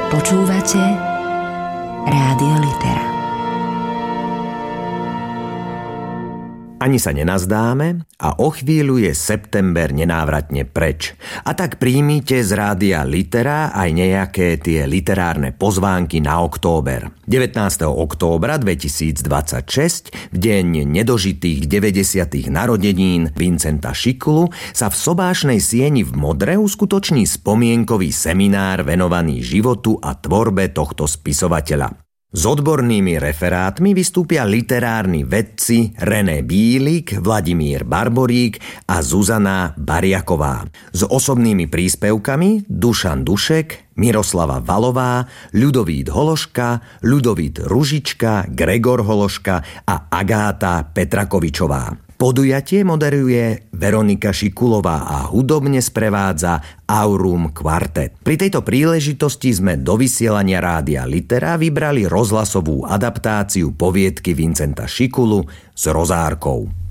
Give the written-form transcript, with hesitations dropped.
Počúvate Rádio Litera. Ani sa nenazdáme a o chvíľu je september nenávratne preč. A tak príjmite z Rádia Litera aj nejaké tie literárne pozvánky na október. 19. októbra 2026, v deň nedožitých 90. narodenín Vincenta Schiculu, sa v Sobášnej sieni v Modre uskutoční spomienkový seminár venovaný životu a tvorbe tohto spisovateľa. S odbornými referátmi vystúpia literárni vedci René Bílik, Vladimír Barborík a Zuzana Bariaková. S osobnými príspevkami Dušan Dušek, Miroslava Valová, Ľudovít Hološka, Ľudovít Ružička, Gregor Hološka a Agáta Petrakovičová. Podujatie moderuje Veronika Šikulová a hudobne sprevádza Aurum Quartet. Pri tejto príležitosti sme do vysielania Rádia Litera vybrali rozhlasovú adaptáciu poviedky Vincenta Schiculu s Rozárkou.